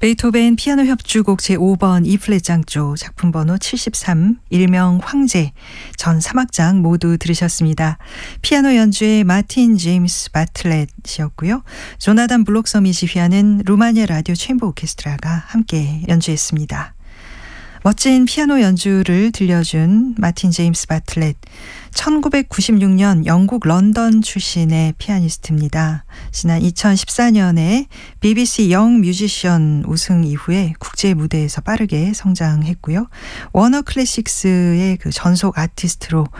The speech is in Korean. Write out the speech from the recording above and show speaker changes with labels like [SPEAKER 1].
[SPEAKER 1] 베이토벤 피아노 협주곡 제5번 E플랫 장조 작품 번호 73 일명 황제 전 3악장 모두 들으셨습니다. 피아노 연주의 마틴 제임스 바틀렛이었고요. 조나단 블록섬이 지휘하는 루마니아 라디오 챔버 오케스트라가 함께 연주했습니다. 멋진 피아노 연주를 들려준 마틴 제임스 바틀렛, 1996년 영국 런던 출신의 피아니스트입니다. 지난 2014년에 BBC 영 뮤지션 우승 이후에 국제 무대에서 빠르게 성장했고요. 워너 클래식스의 그 전속 아티스트로